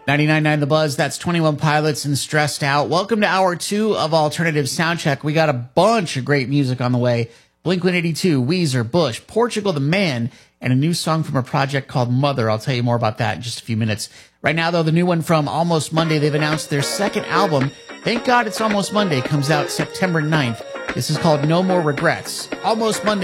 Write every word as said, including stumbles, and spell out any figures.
ninety-nine point nine The Buzz, that's twenty-one Pilots and Stressed Out. Welcome to hour two of Alternative Soundcheck. We got a bunch of great music on the way. Blink one eighty-two, Weezer, Bush, Portugal the Man, and a new song from a project called Mother. I'll tell you more about that in just a few minutes. Right now, though, the new one from Almost Monday, they've announced their second album. Thank God it's Almost Monday. Comes out September ninth. This is called No More Regrets. Almost Monday.